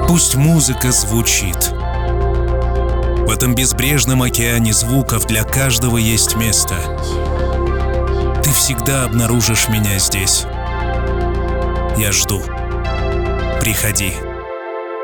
Пусть музыка звучит. В этом безбрежном океане звуков для каждого есть место. Ты всегда обнаружишь меня здесь. Я жду. Приходи.